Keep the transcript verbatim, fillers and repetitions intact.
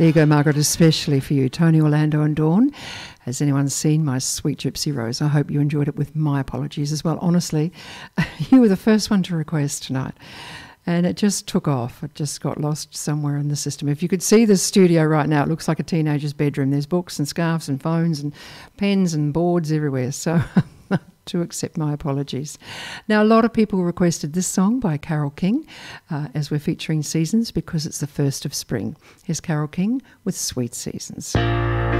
There you go, Margaret, especially for you. Tony, Orlando and Dawn. Has anyone seen My Sweet Gypsy Rose? I hope you enjoyed it, with my apologies as well. Honestly, you were the first one to request tonight. And it just took off. It just got lost somewhere in the system. If you could see the studio right now, it looks like a teenager's bedroom. There's books and scarves and phones and pens and boards everywhere. So to accept my apologies. Now, a lot of people requested this song by Carole King uh, as we're featuring seasons, because it's the first of spring. Here's Carole King with Sweet Seasons.